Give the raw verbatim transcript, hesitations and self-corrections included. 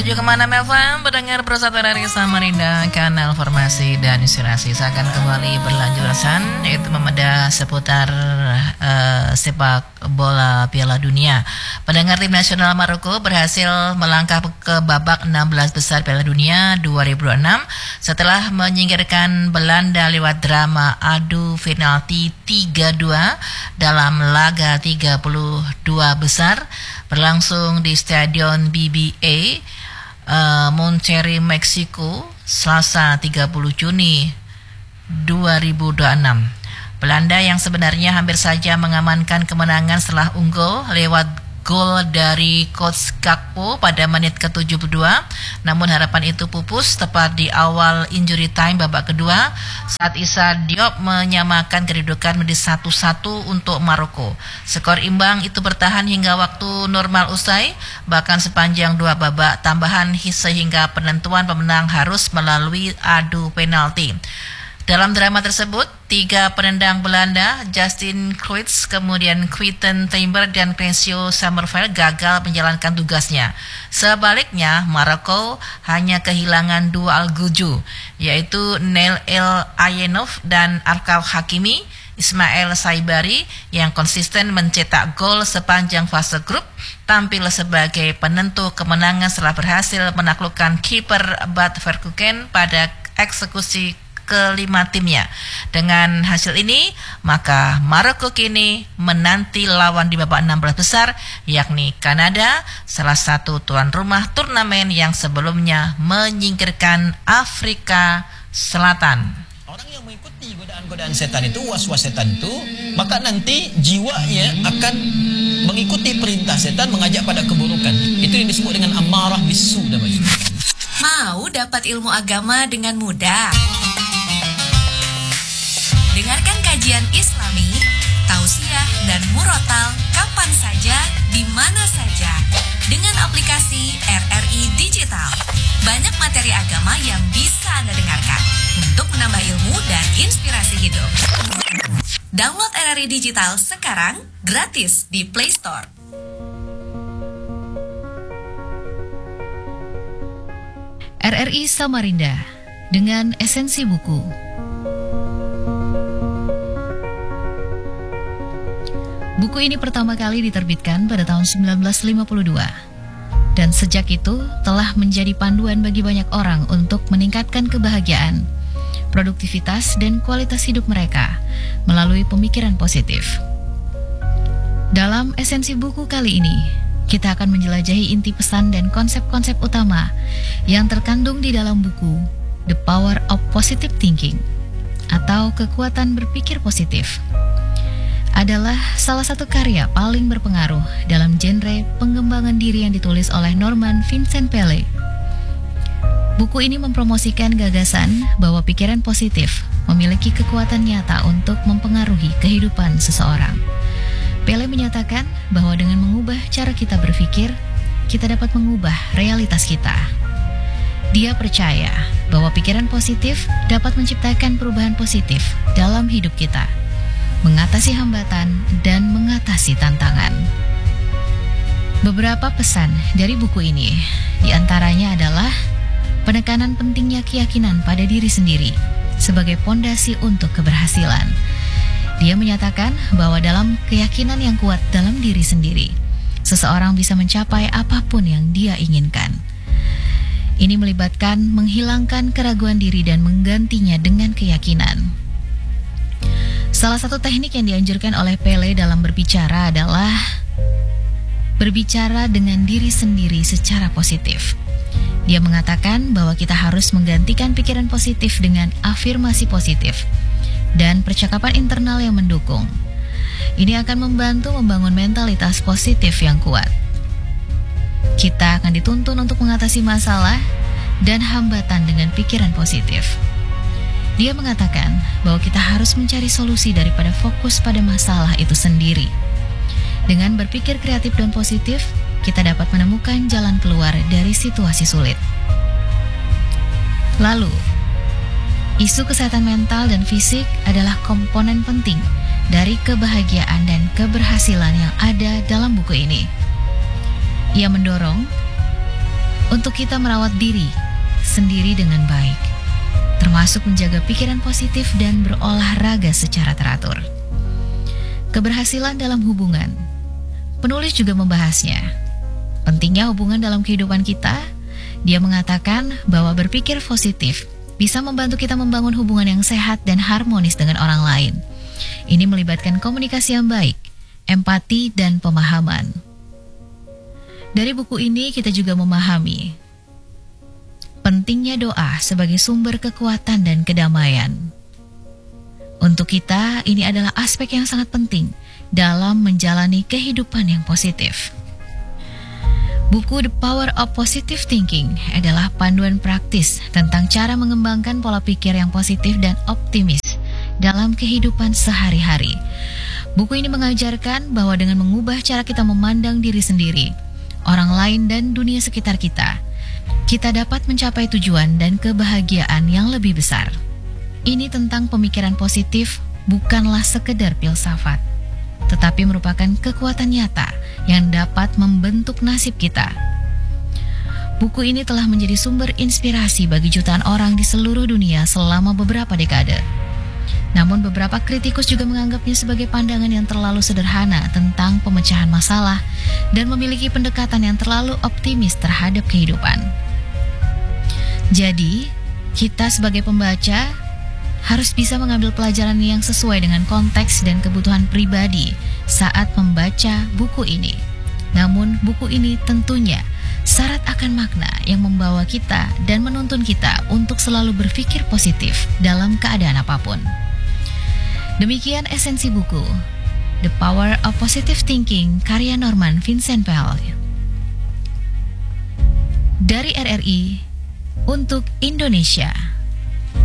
Tujuh kemana Melva, pendengar Persatuan dari Samarinda, kanal formasi dan inspirasi. Saya akan kembali berlanjutan, yaitu membedah seputar uh, sepak bola Piala Dunia. Pendengar tim nasional Maroko berhasil melangkah ke babak enam belas besar Piala Dunia dua ribu enam setelah menyingkirkan Belanda lewat drama adu penalti tiga dua dalam laga tiga puluh dua besar berlangsung di Stadion B B A Uh, Monterrey, Meksiko, Selasa tiga puluh Juni dua ribu dua puluh enam. Belanda yang sebenarnya hampir saja mengamankan kemenangan setelah unggul lewat gol dari Coach Gakpo pada menit ke tujuh puluh dua, namun harapan itu pupus tepat di awal injury time babak kedua saat Issa Diop menyamakan kedudukan menjadi satu satu untuk Maroko. Skor imbang itu bertahan hingga waktu normal usai, bahkan sepanjang dua babak tambahan sehingga penentuan pemenang harus melalui adu penalti. Dalam drama tersebut, tiga penendang Belanda, Justin Kluivert, kemudian Quinten Timber dan Crescio Summerveld gagal menjalankan tugasnya. Sebaliknya, Maroko hanya kehilangan dua Alguju, yaitu Neil El Ayenov dan Achraf Hakimi. Ismail Saibari yang konsisten mencetak gol sepanjang fase grup tampil sebagai penentu kemenangan setelah berhasil menaklukkan kiper Bart Verbruggen pada eksekusi kelima timnya. Dengan hasil ini, maka Maroko kini menanti lawan di babak enam belas besar, yakni Kanada, salah satu tuan rumah turnamen yang sebelumnya menyingkirkan Afrika Selatan. Orang yang mengikuti godaan-godaan setan itu, was-was setan itu, maka nanti jiwanya akan mengikuti perintah setan, mengajak pada keburukan. Itu yang disebut dengan amarah bisu namanya. Mau dapat ilmu agama dengan mudah? Dengarkan kajian Islami, tausiah dan murotal kapan saja, di mana saja dengan aplikasi R R I Digital. Banyak materi agama yang bisa Anda dengarkan untuk menambah ilmu dan inspirasi hidup. Download R R I Digital sekarang gratis di Play Store. R R I Samarinda dengan esensi buku. Buku ini pertama kali diterbitkan pada tahun sembilan belas lima puluh dua, dan sejak itu telah menjadi panduan bagi banyak orang untuk meningkatkan kebahagiaan, produktivitas, dan kualitas hidup mereka melalui pemikiran positif. Dalam esensi buku kali ini, kita akan menjelajahi inti pesan dan konsep-konsep utama yang terkandung di dalam buku The Power of Positive Thinking atau kekuatan berpikir positif. Adalah salah satu karya paling berpengaruh dalam genre pengembangan diri yang ditulis oleh Norman Vincent Peale. Buku ini mempromosikan gagasan bahwa pikiran positif memiliki kekuatan nyata untuk mempengaruhi kehidupan seseorang. Peale menyatakan bahwa dengan mengubah cara kita berpikir, kita dapat mengubah realitas kita. Dia percaya bahwa pikiran positif dapat menciptakan perubahan positif dalam hidup kita, mengatasi hambatan, dan mengatasi tantangan. Beberapa pesan dari buku ini, diantaranya adalah penekanan pentingnya keyakinan pada diri sendiri sebagai pondasi untuk keberhasilan. Dia menyatakan bahwa dalam keyakinan yang kuat dalam diri sendiri, seseorang bisa mencapai apapun yang dia inginkan. Ini melibatkan menghilangkan keraguan diri dan menggantinya dengan keyakinan. Salah satu teknik yang dianjurkan oleh Peale dalam berbicara adalah berbicara dengan diri sendiri secara positif. Dia mengatakan bahwa kita harus menggantikan pikiran positif dengan afirmasi positif dan percakapan internal yang mendukung. Ini akan membantu membangun mentalitas positif yang kuat. Kita akan dituntun untuk mengatasi masalah dan hambatan dengan pikiran positif. Dia mengatakan bahwa kita harus mencari solusi daripada fokus pada masalah itu sendiri. Dengan berpikir kreatif dan positif, kita dapat menemukan jalan keluar dari situasi sulit. Lalu, isu kesehatan mental dan fisik adalah komponen penting dari kebahagiaan dan keberhasilan yang ada dalam buku ini. Ia mendorong untuk kita merawat diri sendiri dengan baik, termasuk menjaga pikiran positif dan berolahraga secara teratur. Keberhasilan dalam hubungan. Penulis juga membahasnya. Pentingnya hubungan dalam kehidupan kita. Dia mengatakan bahwa berpikir positif bisa membantu kita membangun hubungan yang sehat dan harmonis dengan orang lain. Ini melibatkan komunikasi yang baik, empati, dan pemahaman. Dari buku ini kita juga memahami pentingnya doa sebagai sumber kekuatan dan kedamaian. Untuk kita, ini adalah aspek yang sangat penting dalam menjalani kehidupan yang positif. Buku The Power of Positive Thinking adalah panduan praktis tentang cara mengembangkan pola pikir yang positif dan optimis dalam kehidupan sehari-hari. Buku ini mengajarkan bahwa dengan mengubah cara kita memandang diri sendiri, orang lain, dan dunia sekitar kita, kita dapat mencapai tujuan dan kebahagiaan yang lebih besar. Ini tentang pemikiran positif, bukanlah sekedar filsafat, tetapi merupakan kekuatan nyata yang dapat membentuk nasib kita. Buku ini telah menjadi sumber inspirasi bagi jutaan orang di seluruh dunia selama beberapa dekade. Namun beberapa kritikus juga menganggapnya sebagai pandangan yang terlalu sederhana tentang pemecahan masalah dan memiliki pendekatan yang terlalu optimis terhadap kehidupan. Jadi, kita sebagai pembaca harus bisa mengambil pelajaran yang sesuai dengan konteks dan kebutuhan pribadi saat membaca buku ini. Namun, buku ini tentunya syarat akan makna yang membawa kita dan menuntun kita untuk selalu berpikir positif dalam keadaan apapun. Demikian esensi buku The Power of Positive Thinking karya Norman Vincent Peale. Dari R R I untuk Indonesia.